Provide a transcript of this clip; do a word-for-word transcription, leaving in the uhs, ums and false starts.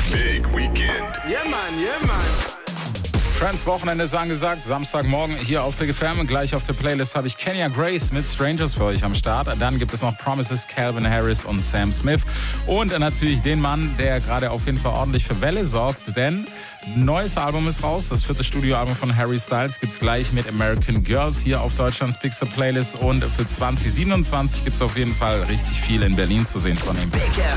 Big Weekend. Yeah, man, yeah, man. Trans Wochenende ist angesagt, Samstagmorgen hier auf Big F M. Gleich auf der Playlist habe ich Kenya Grace mit Strangers für euch am Start. Dann gibt es noch Promises, Calvin Harris und Sam Smith. Und natürlich den Mann, der gerade auf jeden Fall ordentlich für Welle sorgt, denn ein neues Album ist raus. Das vierte Studioalbum von Harry Styles gibt es gleich mit American Girls hier auf Deutschlands Big Sur Playlist. Und für zwanzig siebenundzwanzig gibt es auf jeden Fall richtig viel in Berlin zu sehen von ihm.